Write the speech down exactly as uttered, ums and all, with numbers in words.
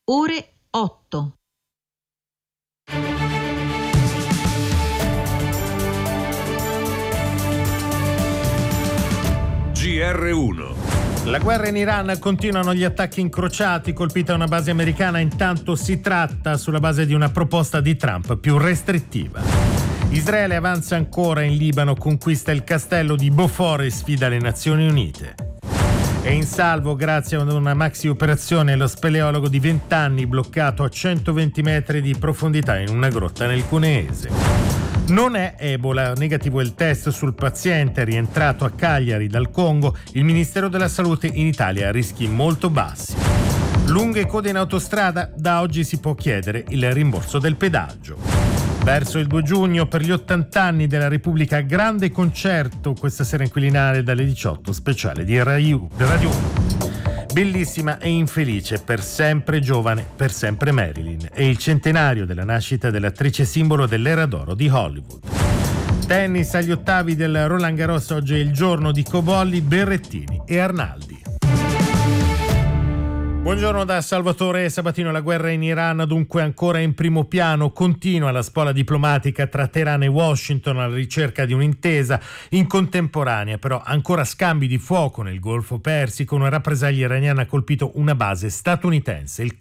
Ore otto. G R uno. La guerra in Iran, continuano gli attacchi incrociati, colpita una base americana, intanto si tratta sulla base di una proposta di Trump più restrittiva. Israele avanza ancora in Libano, conquista il castello di Beaufort e sfida le Nazioni Unite. È in salvo grazie ad una maxi operazione lo speleologo di venti anni bloccato a centoventi metri di profondità in una grotta nel Cuneese. Non è Ebola, negativo il test sul paziente rientrato a Cagliari dal Congo. Il Ministero della Salute in Italia ha rischi molto bassi. Lunghe code in autostrada, da oggi si può chiedere il rimborso del pedaggio. Verso il due giugno, per gli ottanta anni della Repubblica, grande concerto questa sera in Quirinale dalle diciotto, speciale di Radio uno. Bellissima e infelice, per sempre giovane, per sempre Marilyn. È il centenario della nascita dell'attrice simbolo dell'era d'oro di Hollywood. Tennis agli ottavi del Roland Garros, oggi è il giorno di Cobolli, Berrettini e Arnaldi. Buongiorno da Salvatore Sabatino. La guerra in Iran dunque ancora in primo piano, continua la spola diplomatica tra Teheran e Washington alla ricerca di un'intesa. In contemporanea però ancora scambi di fuoco nel Golfo Persico, una rappresaglia iraniana ha colpito una base statunitense. Il